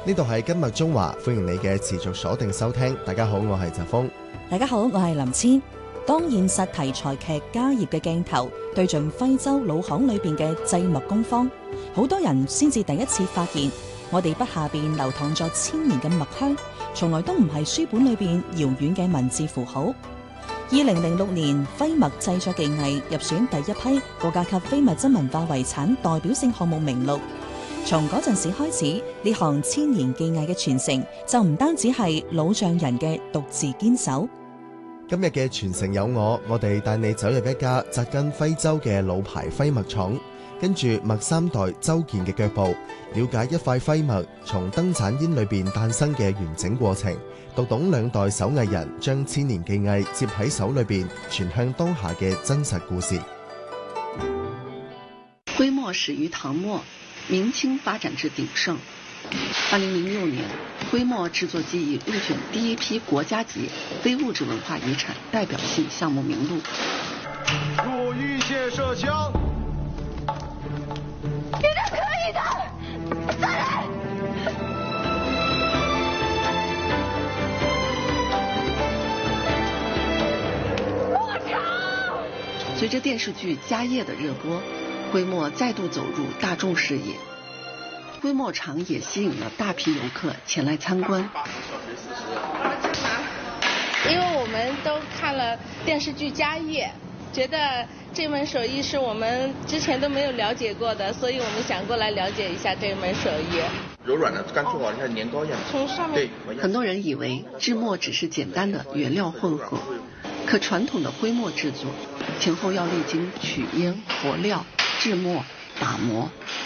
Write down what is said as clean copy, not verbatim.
呢度係今日中華，歡迎你嘅持續鎖定收聽。大家好，我係澤峰。 大家好，我係林千。當現實題材劇家業嘅鏡頭對準徽州老巷裏邊嘅製墨工坊，好多人先至第一次發現，我哋筆下邊流淌咗千年嘅墨香，從來都唔係書本裏邊遙遠嘅文字符號。2006年，徽墨製作技藝入選第一批國家級非物質文化遺產代表性項目名錄。從嗰陣時開始，呢項千年技藝嘅傳承就唔單止係老匠人嘅獨自堅守。 今日嘅傳承有我哋帶你走入一家紮根徽州嘅老牌徽墨廠，跟住墨三代周健嘅腳步，了解一塊徽墨從燈盞煙裏邊誕生嘅完整過程，讀懂兩代手藝人將千年技藝接喺手裏邊傳向當下嘅真實故事。 徽墨始於唐末，明清發展至鼎盛。2006年，徽墨製作技藝入選第一批國家級非物質文化遺產代表性項目名錄。 入玉線射槍， 你的可以的，再來！我操！ 隨着電視劇《家業》的熱播，徽墨再度走入大眾視野。徽墨廠也吸引了大批遊客前來參觀。 因為我們都看了電視劇《家業》，覺得這門手藝是我們之前都沒有了解過的，所以我們想過來了解一下這門手藝。 柔軟的，剛做好像年糕一樣。 從上面。 對，很多人以為製墨只是簡單的原料混合，可傳統的徽墨製作前後要歷經取煙、和料、製墨、打磨。